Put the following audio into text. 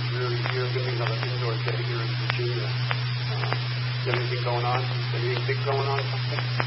You're giving an indoor day here in Virginia. You have anything going on? Anything big going on?